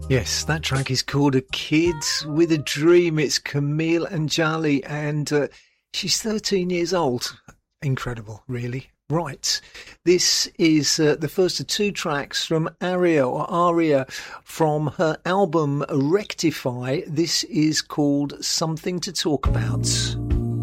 Yes, that track is called A Kid with a Dream. It's Camille Anjali, and she's 13 years old. Incredible, really. Right, this is the first of two tracks from Aria from her album Rectify. This is called Something to Talk About.